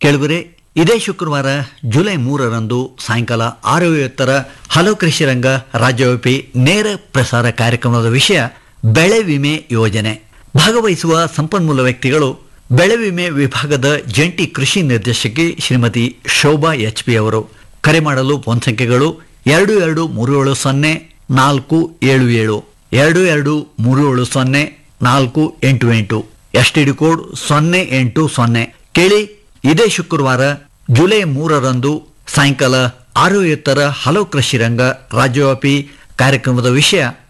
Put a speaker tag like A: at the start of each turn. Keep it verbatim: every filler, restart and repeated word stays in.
A: ಕೇಳುವರೆ, ಇದೇ ಶುಕ್ರವಾರ ಜುಲೈ ಮೂರರಂದು ಸಾಯಂಕಾಲ ಆರು ಐವತ್ತರ ಹಲೋ ಕೃಷಿ ರಂಗ ರಾಜ್ಯವ್ಯಾಪಿ ನೇರ ಪ್ರಸಾರ ಕಾರ್ಯಕ್ರಮದ ವಿಷಯ ಬೆಳೆ ವಿಮೆ ಯೋಜನೆ. ಭಾಗವಹಿಸುವ ಸಂಪನ್ಮೂಲ ವ್ಯಕ್ತಿಗಳು ಬೆಳೆ ವಿಮೆ ವಿಭಾಗದ ಜಂಟಿ ಕೃಷಿ ನಿರ್ದೇಶಕಿ ಶ್ರೀಮತಿ ಶೋಭಾ ಎಚ್ ಪಿ ಅವರು. ಕರೆ ಮಾಡಲು ಫೋನ್ ಸಂಖ್ಯೆಗಳು ಎರಡು ಎರಡು ಮೂರು ಏಳು ಸೊನ್ನೆ ನಾಲ್ಕು ಏಳು ಏಳು, ಎರಡು ಎರಡು ಮೂರು ಏಳು ಸೊನ್ನೆ ನಾಲ್ಕು ಎಂಟು ಎಂಟು, ಎಸ್ ಟಿ ಡಿ ಕೋಡ್ ಸೊನ್ನೆ ಎಂಟು ಸೊನ್ನೆ. ಕೇಳಿ, ಇದೇ ಶುಕ್ರವಾರ ಜುಲೈ ಮೂರರಂದು ಸಾಯಂಕಾಲ ಆರು ಐವತ್ತರ ಹಲೋ ಕೃಷಿ ರಂಗ ರಾಜ್ಯವ್ಯಾಪಿ ಕಾರ್ಯಕ್ರಮದ ವಿಷಯ